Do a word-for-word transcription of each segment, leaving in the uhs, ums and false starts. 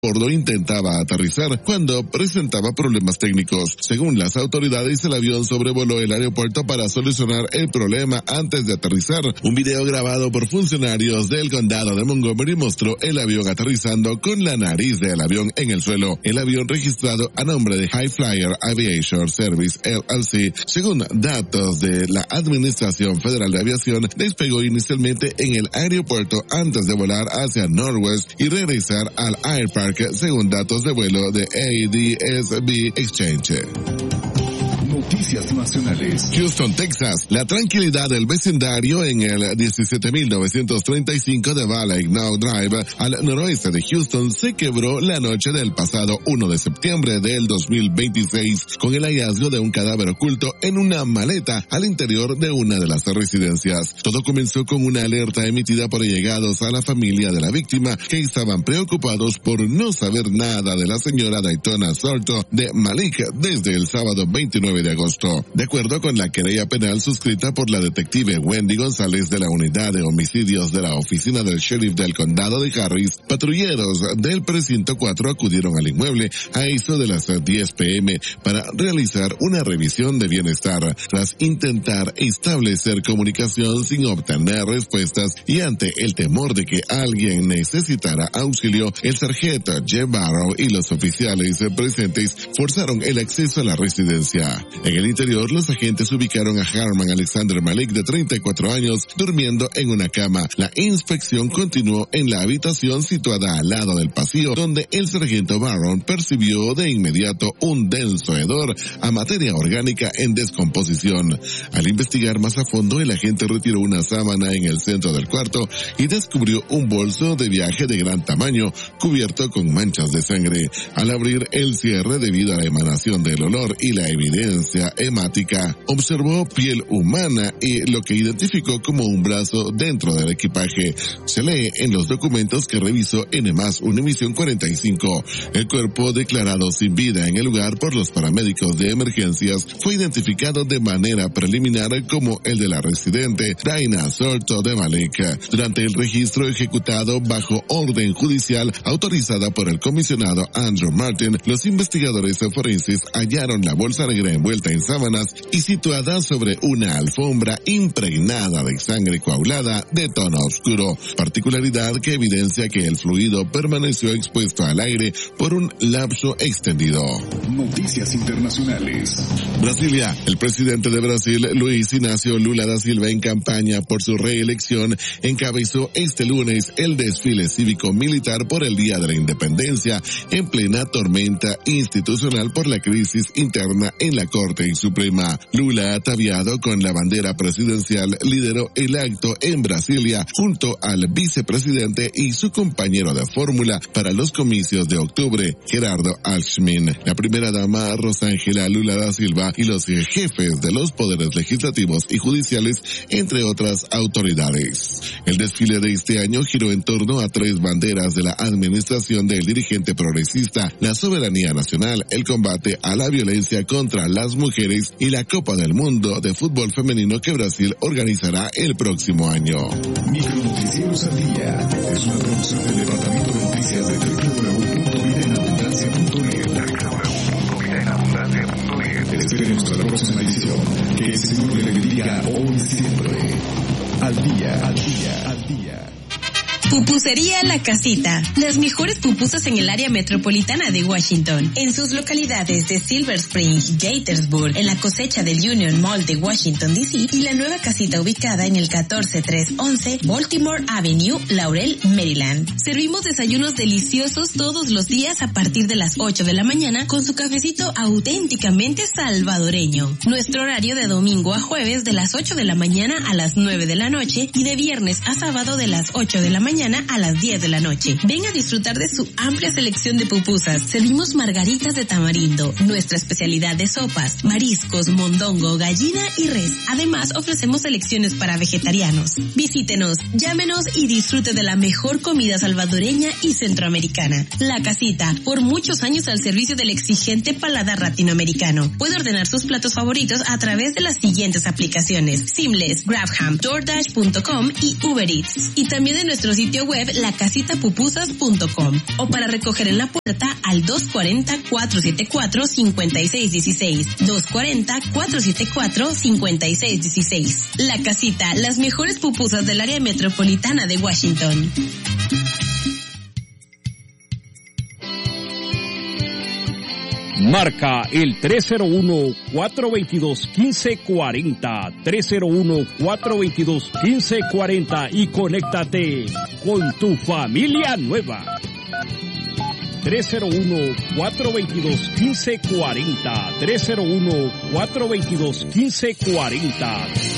bordo intentaba aterrizar cuando presentaba problemas técnicos. Según las autoridades, el avión sobrevoló el aeropuerto para solucionar el problema antes de aterrizar. Un video grabado por funcionarios del condado de Montgomery mostró el avión aterrizando con la nariz del avión en el suelo. El avión registrado a nombre de High Flyer Aviation Service L L C, según datos de la Administración Federal de Aviación, despegó inicialmente en el aeropuerto antes de volar hacia Northwest y regresar al Air Park, según datos de vuelo de A D S B Exchange. Noticias nacionales. Houston, Texas. La tranquilidad del vecindario en el diecisiete mil novecientos treinta y cinco de Valley Now Drive, al noroeste de Houston, se quebró la noche del pasado primero de septiembre del dos mil veintiséis con el hallazgo de un cadáver oculto en una maleta al interior de una de las residencias. Todo comenzó con una alerta emitida por allegados a la familia de la víctima, que estaban preocupados por no saber nada de la señora Daytona Sorto de Malik desde el sábado veintinueve de agosto. De acuerdo con la querella penal suscrita por la detective Wendy González de la Unidad de Homicidios de la Oficina del Sheriff del Condado de Harris, patrulleros del precinto cuatro acudieron al inmueble a eso de las diez pe eme para realizar una revisión de bienestar. Tras intentar establecer comunicación sin obtener respuestas y ante el temor de que alguien necesitara auxilio, el sargento Jeff Barrow y los oficiales presentes forzaron el acceso a la residencia. En el interior, los agentes ubicaron a Harman Alexander Malik, de treinta y cuatro años, durmiendo en una cama. La inspección continuó en la habitación situada al lado del pasillo, donde el sargento Barron percibió de inmediato un denso hedor a materia orgánica en descomposición. Al investigar más a fondo, el agente retiró una sábana en el centro del cuarto y descubrió un bolso de viaje de gran tamaño, cubierto con manchas de sangre. Al abrir el cierre, debido a la emanación del olor y la evidencia hemática, observó piel humana y lo que identificó como un brazo dentro del equipaje. Se lee en los documentos que revisó N más Univisión cuarenta y cinco. El cuerpo, declarado sin vida en el lugar por los paramédicos de emergencias, fue identificado de manera preliminar como el de la residente Daina Sorto de Malik. Durante el registro ejecutado bajo orden judicial autorizada por el comisionado Andrew Martin, los investigadores forenses hallaron la bolsa negra envuelta en sábanas y situada sobre una alfombra impregnada de sangre coagulada de tono oscuro, particularidad que evidencia que el fluido permaneció expuesto al aire por un lapso extendido. Noticias internacionales. Brasilia. El presidente de Brasil, Luis Inácio Lula da Silva, en campaña por su reelección, encabezó este lunes el desfile cívico-militar por el Día de la Independencia, en plena tormenta institucional por la crisis interna en la Corte Suprema. Lula, ataviado con la bandera presidencial, lideró el acto en Brasilia junto al vicepresidente y su compañero de fórmula para los comicios de octubre, Gerardo Alckmin, la primera dama Rosángela Lula da Silva y los jefes de los poderes legislativos y judiciales, entre otras autoridades. El desfile de este año giró en torno a tres banderas de la administración del dirigente progresista: la soberanía nacional, el combate a la violencia contra las mujeres y la Copa del Mundo de fútbol femenino que Brasil organizará el próximo año. Micronoticieros al día es una producción del Departamento de Noticias de doble u doble u doble u punto vida en abundancia punto net. doble u doble u doble u punto vida en abundancia punto net. Esperemos a la próxima edición. Que el Señor le bendiga hoy y siempre. Al día, al día, al día. Pupusería La Casita. Las mejores pupusas en el área metropolitana de Washington. En sus localidades de Silver Spring, Gaithersburg, en la cosecha del Union Mall de Washington, D C, y la nueva casita ubicada en el catorce trescientos once Baltimore Avenue, Laurel, Maryland. Servimos desayunos deliciosos todos los días a partir de las ocho de la mañana con su cafecito auténticamente salvadoreño. Nuestro horario de domingo a jueves de las ocho de la mañana a las nueve de la noche y de viernes a sábado de las ocho de la mañana a las diez de la noche. Ven a disfrutar de su amplia selección de pupusas. Servimos margaritas de tamarindo, nuestra especialidad de sopas, mariscos, mondongo, gallina y res. Además, ofrecemos selecciones para vegetarianos. Visítenos, llámenos y disfrute de la mejor comida salvadoreña y centroamericana. La Casita, por muchos años al servicio del exigente paladar latinoamericano. Puede ordenar sus platos favoritos a través de las siguientes aplicaciones: Seamless, Grabham, DoorDash punto com y Uber Eats. Y también de nuestro sitio sitio web la casita pupusas punto com o para recoger en la puerta al dos cuatro cero, cuatro siete cuatro, cinco seis uno seis, dos cuatro cero, cuatro siete cuatro, cinco seis uno seis. La Casita, las mejores pupusas del área metropolitana de Washington. Marca el tres cero uno, cuatro dos dos, uno cinco cuatro cero, tres cero uno, cuatro dos dos, uno cinco cuatro cero y conéctate con tu familia nueva. tres cero uno, cuatro dos dos, uno cinco cuatro cero, tres cero uno, cuatro dos dos, uno cinco cuatro cero.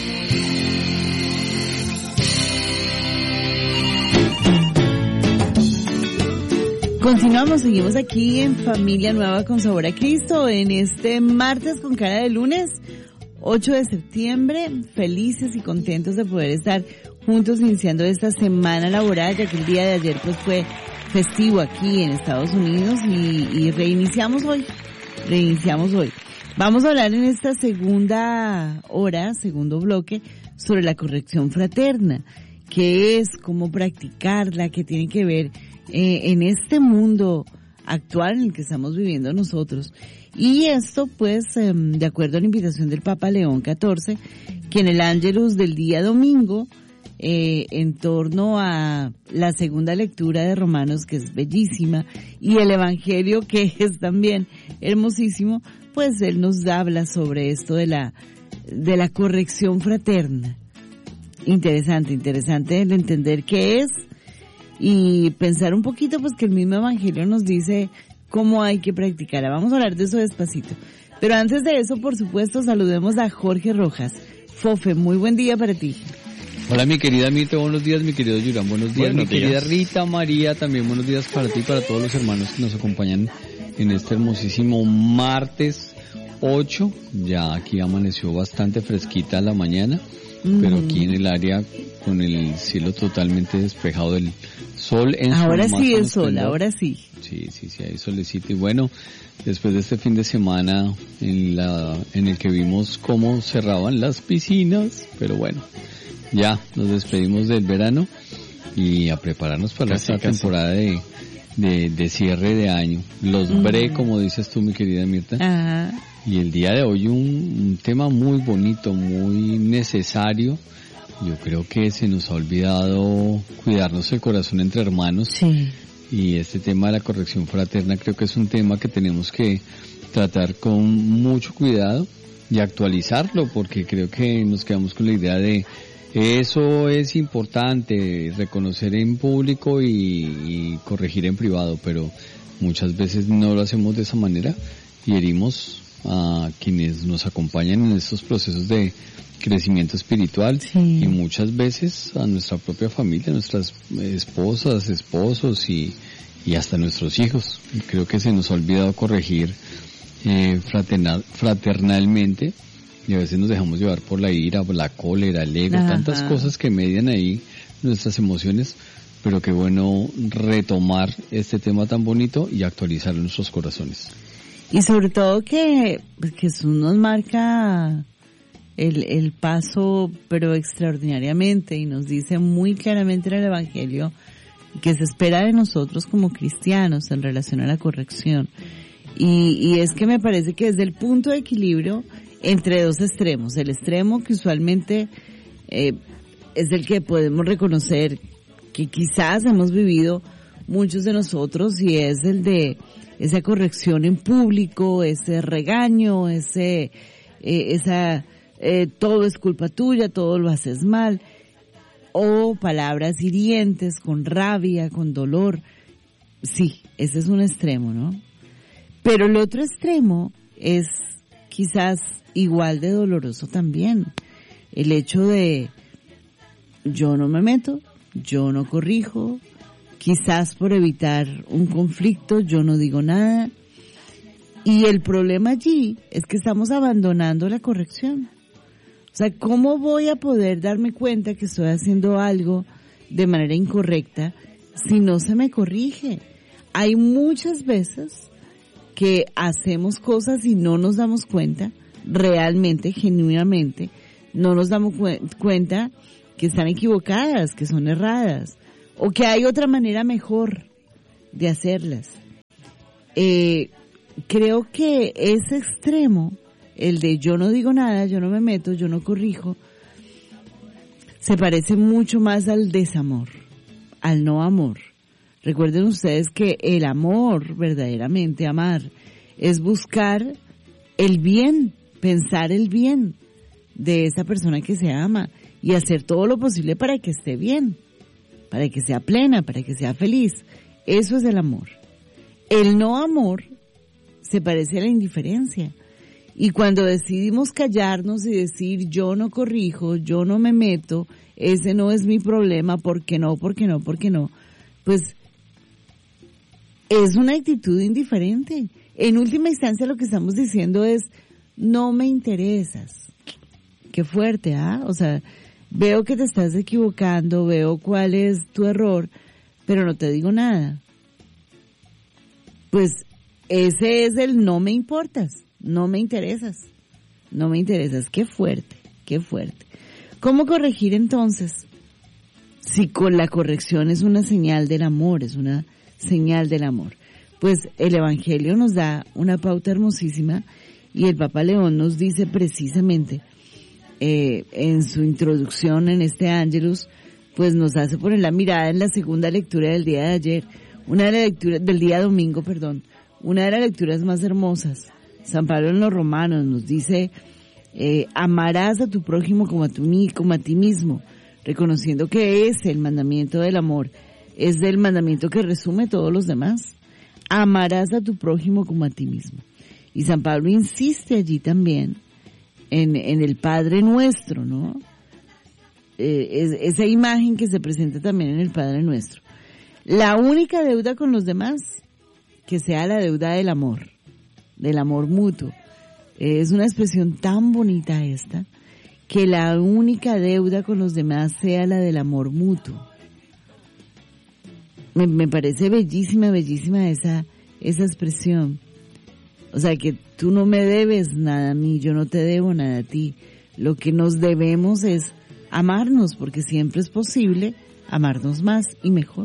Continuamos, seguimos aquí en Familia Nueva con Sabor a Cristo en este martes con cara de lunes, ocho de septiembre, felices y contentos de poder estar juntos iniciando esta semana laboral, ya que el día de ayer pues fue festivo aquí en Estados Unidos y, y reiniciamos hoy, reiniciamos hoy. Vamos a hablar en esta segunda hora, segundo bloque, sobre la corrección fraterna, qué es, cómo practicarla, qué tiene que ver Eh, en este mundo actual en el que estamos viviendo nosotros. Y esto pues eh, de acuerdo a la invitación del Papa León catorce, que en el Ángelus del día domingo, eh, en torno a la segunda lectura de Romanos, que es bellísima, y el Evangelio, que es también hermosísimo, pues él nos habla sobre esto de la, de la corrección fraterna. Interesante, interesante el entender qué es, y pensar un poquito pues que el mismo Evangelio nos dice cómo hay que practicarla. Vamos a hablar de eso despacito. Pero antes de eso, por supuesto, saludemos a Jorge Rojas. Fofe, muy buen día para ti. Hola mi querida Mirta, buenos días, mi querido Yurán, buenos días, buenos mi días. Querida Rita, María, también buenos días para ti y para todos los hermanos que nos acompañan en este hermosísimo martes ocho. Ya aquí amaneció bastante fresquita la mañana, mm. pero aquí en el área con el cielo totalmente despejado, del sol en ahora su sí el sol, esplendor. ahora sí. Sí, sí, sí, hay solecito. Y bueno, después de este fin de semana en la en el que vimos cómo cerraban las piscinas, pero bueno, ya nos despedimos del verano y a prepararnos para casi, esta casi. temporada de, de de cierre de año. Los mm. bre, como dices tú, mi querida Mirta. Ajá. Y el día de hoy un, un tema muy bonito, muy necesario. Yo creo que se nos ha olvidado cuidarnos el corazón entre hermanos. Sí. Y este tema de la corrección fraterna creo que es un tema que tenemos que tratar con mucho cuidado y actualizarlo, porque creo que nos quedamos con la idea de eso es importante, reconocer en público y, y corregir en privado, pero muchas veces no lo hacemos de esa manera y herimos a quienes nos acompañan en estos procesos de crecimiento espiritual, sí. Y muchas veces a nuestra propia familia, a nuestras esposas, esposos y, y hasta nuestros hijos. Creo que se nos ha olvidado corregir eh, fraternal, fraternalmente, y a veces nos dejamos llevar por la ira, por la cólera, el ego, Ajá. tantas cosas que median ahí nuestras emociones, pero qué bueno retomar este tema tan bonito y actualizar nuestros corazones. Y sobre todo que, que Jesús nos marca el, el paso, pero extraordinariamente, y nos dice muy claramente en el Evangelio que se espera de nosotros como cristianos en relación a la corrección. Y, y es que me parece que es el punto de equilibrio entre dos extremos. El extremo que usualmente eh, es el que podemos reconocer que quizás hemos vivido muchos de nosotros, y es el de esa corrección en público, ese regaño, ese, eh, esa, eh, todo es culpa tuya, todo lo haces mal, o palabras hirientes, con rabia, con dolor. Sí, ese es un extremo, ¿no? Pero el otro extremo es quizás igual de doloroso también. El hecho de yo no me meto, yo no corrijo, quizás por evitar un conflicto yo no digo nada. Y el problema allí es que estamos abandonando la corrección. O sea, ¿cómo voy a poder darme cuenta que estoy haciendo algo de manera incorrecta si no se me corrige? Hay muchas veces que hacemos cosas y no nos damos cuenta, realmente, genuinamente, no nos damos cu- cuenta que están equivocadas, que son erradas, o que hay otra manera mejor de hacerlas. Eh, creo que ese extremo, el de yo no digo nada, yo no me meto, yo no corrijo, se parece mucho más al desamor, al no amor. Recuerden ustedes que el amor, verdaderamente amar, es buscar el bien, pensar el bien de esa persona que se ama y hacer todo lo posible para que esté bien, para que sea plena, para que sea feliz. Eso es el amor. El no amor se parece a la indiferencia. Y cuando decidimos callarnos y decir yo no corrijo, yo no me meto, ese no es mi problema, ¿por qué no? ¿Por qué no? ¿Por qué no? Pues es una actitud indiferente. En última instancia lo que estamos diciendo es no me interesas. Qué fuerte, ¿ah? O sea, veo que te estás equivocando, veo cuál es tu error, pero no te digo nada. Pues ese es el no me importas, no me interesas, no me interesas. Qué fuerte, qué fuerte. ¿Cómo corregir entonces? Si con la corrección es una señal del amor, es una señal del amor. Pues el Evangelio nos da una pauta hermosísima y el Papa León nos dice precisamente eh, en su introducción en este Ángelus, pues nos hace poner la mirada en la segunda lectura del día de ayer, una de las lecturas del día domingo, perdón, una de las lecturas más hermosas. San Pablo en los Romanos nos dice, eh, amarás a tu prójimo como a, tu, como a ti mismo, reconociendo que es el mandamiento del amor, es el mandamiento que resume todos los demás. Amarás a tu prójimo como a ti mismo. Y San Pablo insiste allí también en, en el Padre Nuestro, ¿no? Eh, es, esa imagen que se presenta también en el Padre Nuestro. La única deuda con los demás, que sea la deuda del amor, del amor mutuo. Eh, es una expresión tan bonita esta, que la única deuda con los demás sea la del amor mutuo. Me, me parece bellísima, bellísima esa, esa expresión. O sea, que tú no me debes nada a mí, yo no te debo nada a ti. Lo que nos debemos es amarnos, porque siempre es posible amarnos más y mejor.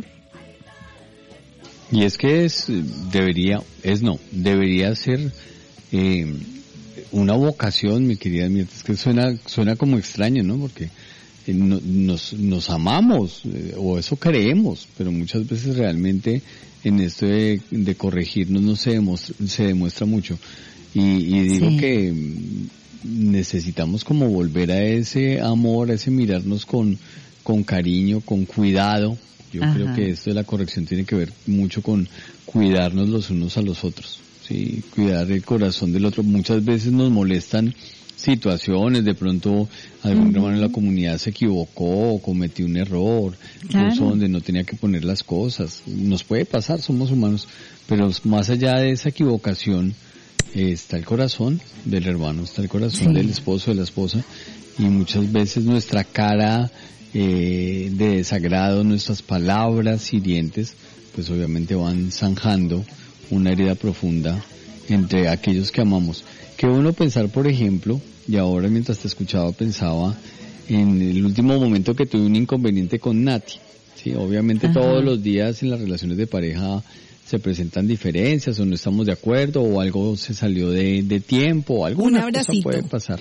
Y es que es, debería, es no, debería ser eh, una vocación, mi querida Mirta. Es que suena, suena como extraño, ¿no? Porque eh, no, nos, nos amamos, eh, o eso creemos, pero muchas veces realmente en esto de, de corregirnos no se demuestra, se demuestra mucho. Y, y digo sí. que necesitamos como volver a ese amor, a ese mirarnos con, con cariño, con cuidado. Yo Ajá. creo que esto de la corrección tiene que ver mucho con cuidarnos los unos a los otros, sí, cuidar el corazón del otro. Muchas veces nos molestan situaciones, de pronto algún uh-huh. hermano en la comunidad se equivocó o cometió un error, claro. incluso donde no tenía que poner las cosas. Nos puede pasar, somos humanos, pero más allá de esa equivocación eh, está el corazón del hermano, está el corazón sí. del esposo, de la esposa, y muchas veces nuestra cara eh, de desagrado, nuestras palabras hirientes, pues obviamente van zanjando una herida profunda entre aquellos que amamos. Que uno pensar, por ejemplo, y ahora mientras te escuchaba pensaba en el último momento que tuve un inconveniente con Nati. Sí, obviamente Ajá. todos los días en las relaciones de pareja se presentan diferencias o no estamos de acuerdo o algo se salió de, de tiempo o alguna cosa puede pasar.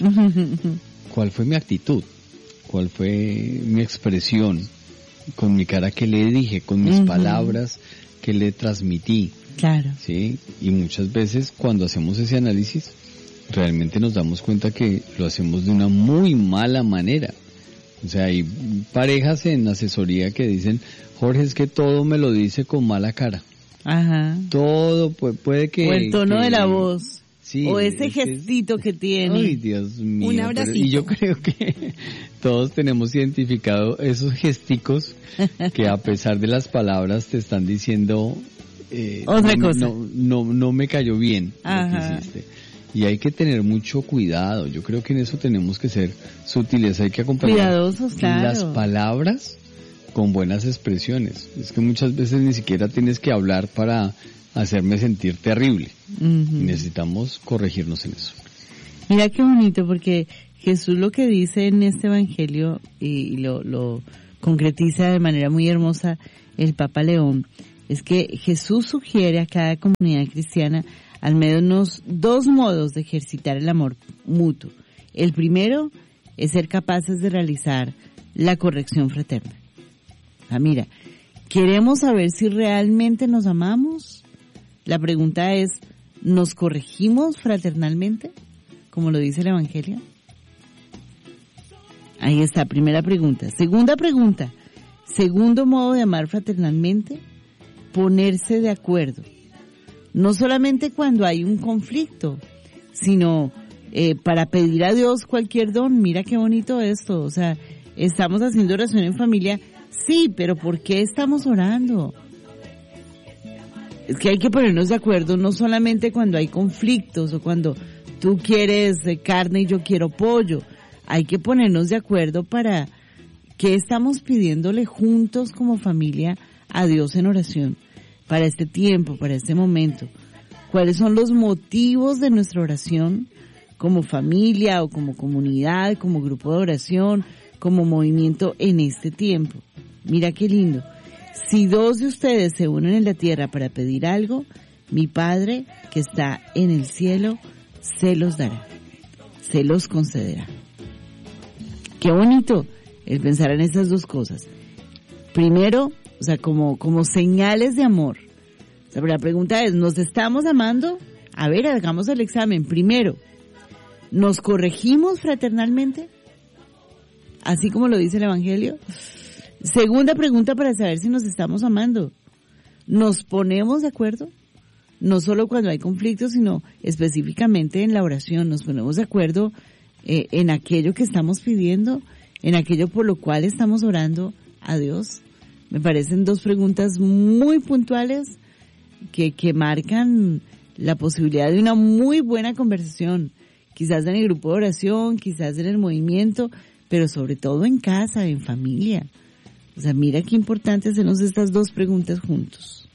¿Cuál fue mi actitud? ¿Cuál fue mi expresión? Con mi cara que le dije, con mis uh-huh. palabras que le transmití. Claro. Sí, y muchas veces cuando hacemos ese análisis realmente nos damos cuenta que lo hacemos de una muy mala manera. O sea, hay parejas en asesoría que dicen, Jorge, es que todo me lo dice con mala cara. Ajá. Todo puede, puede que... O el tono que, de la voz. Sí, o ese gestito que, que tiene. Ay, Dios mío. Un abracito. Pero, y yo creo que todos tenemos identificado esos gesticos que a pesar de las palabras te están diciendo... Eh, Otra no, cosa. No, no, no me cayó bien Ajá. lo que hiciste. Y hay que tener mucho cuidado. Yo creo que en eso tenemos que ser sutiles. Hay que acompañar Cuidadosos, claro. las palabras con buenas expresiones. Es que muchas veces ni siquiera tienes que hablar para hacerme sentir terrible. Uh-huh. Necesitamos corregirnos en eso. Mira qué bonito, porque Jesús lo que dice en este evangelio, y lo, lo concretiza de manera muy hermosa el Papa León, es que Jesús sugiere a cada comunidad cristiana al menos dos modos de ejercitar el amor mutuo. El primero es ser capaces de realizar la corrección fraterna. Ah, mira, ¿queremos saber si realmente nos amamos? La pregunta es, ¿nos corregimos fraternalmente? Como lo dice el Evangelio. Ahí está, primera pregunta. Segunda pregunta, segundo modo de amar fraternalmente, ponerse de acuerdo. No solamente cuando hay un conflicto, sino eh, para pedir a Dios cualquier don. Mira qué bonito esto, o sea, estamos haciendo oración en familia, sí, pero ¿por qué estamos orando? Es que hay que ponernos de acuerdo no solamente cuando hay conflictos o cuando tú quieres carne y yo quiero pollo. Hay que ponernos de acuerdo para qué estamos pidiéndole juntos como familia a Dios en oración para este tiempo, para este momento. ¿Cuáles son los motivos de nuestra oración como familia o como comunidad, como grupo de oración, como movimiento en este tiempo? Mira qué lindo. Si dos de ustedes se unen en la tierra para pedir algo, mi Padre que está en el cielo se los dará, se los concederá. Qué bonito el pensar en estas dos cosas. Primero, o sea, como, como señales de amor. O sea, pero la pregunta es, ¿nos estamos amando? A ver, hagamos el examen. Primero, ¿nos corregimos fraternalmente? Así como lo dice el Evangelio. Segunda pregunta para saber si nos estamos amando. ¿Nos ponemos de acuerdo? No solo cuando hay conflictos, sino específicamente en la oración. Nos ponemos de acuerdo eh, en aquello que estamos pidiendo, en aquello por lo cual estamos orando a Dios. Me parecen dos preguntas muy puntuales que, que marcan la posibilidad de una muy buena conversación. Quizás en el grupo de oración, quizás en el movimiento, pero sobre todo en casa, en familia. O sea, mira qué importante hacernos estas dos preguntas juntos.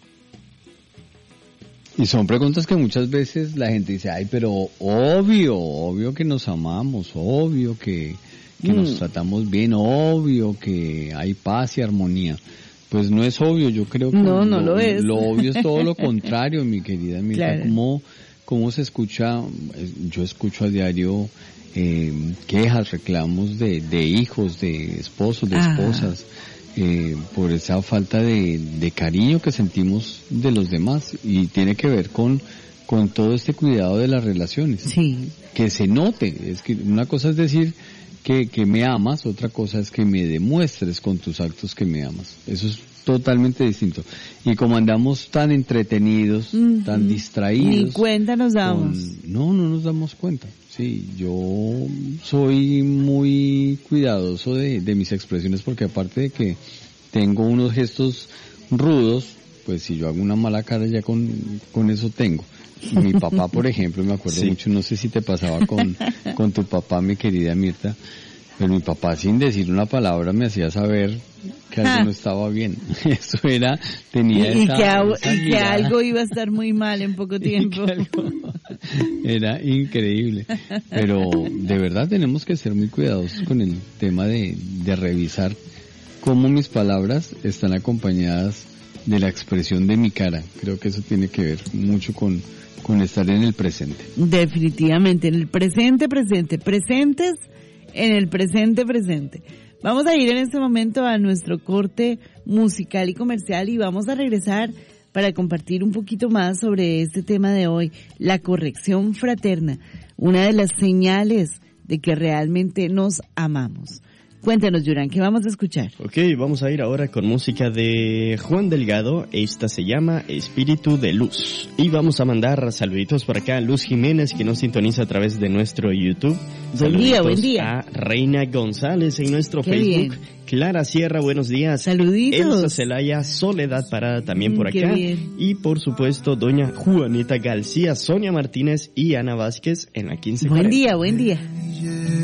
Y son preguntas que muchas veces la gente dice, ay, pero obvio, obvio que nos amamos, obvio que, que mm. nos tratamos bien, obvio que hay paz y armonía. Pues no es obvio, yo creo que no, no lo, lo es. Lo obvio es todo lo contrario, mi querida Mirta. Claro. ¿Cómo, cómo se escucha? Yo escucho a diario eh, quejas, reclamos de, de hijos, de esposos, de ah. esposas. Eh, por esa falta de, de cariño que sentimos de los demás, y tiene que ver con con todo este cuidado de las relaciones. Sí. Que se note, es que una cosa es decir que, que me amas, otra cosa es que me demuestres con tus actos que me amas. Eso es totalmente distinto. Y como andamos tan entretenidos, uh-huh. tan distraídos, ni cuenta nos damos. Con, no, no nos damos cuenta. Sí, yo soy muy cuidadoso de, de mis expresiones, porque aparte de que tengo unos gestos rudos, pues si yo hago una mala cara ya con, con eso tengo. Mi papá, por ejemplo, me acuerdo sí. mucho, no sé si te pasaba con, con tu papá, mi querida Mirta, pero mi papá sin decir una palabra me hacía saber que algo ah. no estaba bien. Eso era, tenía y, esa, y, que, a, esa y que algo iba a estar muy mal en poco tiempo. Era increíble. Pero de verdad tenemos que ser muy cuidadosos con el tema de, de revisar cómo mis palabras están acompañadas de la expresión de mi cara. Creo que eso tiene que ver mucho con, con estar en el presente. Definitivamente, en el presente, presente, presentes en el presente, presente. Vamos a ir en este momento a nuestro corte musical y comercial y vamos a regresar para compartir un poquito más sobre este tema de hoy, la corrección fraterna, una de las señales de que realmente nos amamos. Cuéntanos, Yurán, ¿qué vamos a escuchar? Ok, vamos a ir ahora con música de Juan Delgado. Esta se llama Espíritu de Luz. Y vamos a mandar saluditos por acá a Luz Jiménez, que nos sintoniza a través de nuestro YouTube. Buen día, buen día. A Reina González en nuestro Qué Facebook. Bien. Clara Sierra, buenos días. Saluditos. Elsa Celaya, Soledad Parada también por acá. Y por supuesto, doña Juanita García, Sonia Martínez y Ana Vázquez en la quince cuarenta. Buen día, buen día.